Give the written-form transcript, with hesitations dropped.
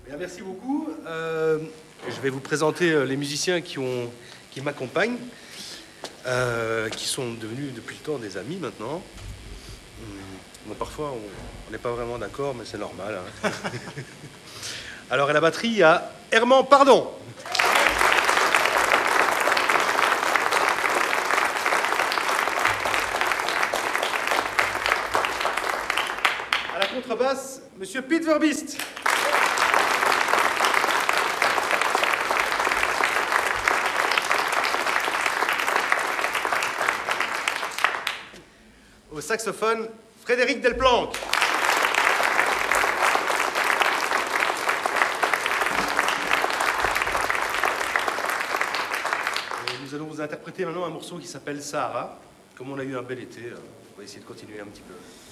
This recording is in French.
Bien, merci beaucoup. Je vais vous présenter les musiciens qui m'accompagnent, qui sont devenus depuis le temps des amis maintenant. Bon, parfois, on n'est pas vraiment d'accord, mais c'est normal. Hein. Alors, à la batterie, il y a Herman Pardon. À la contrebasse, Monsieur Pete Verbiest. Au saxophone, Frédéric Delplanque. Et nous allons vous interpréter maintenant un morceau qui s'appelle Sahara. Comme on a eu un bel été, on va essayer de continuer un petit peu.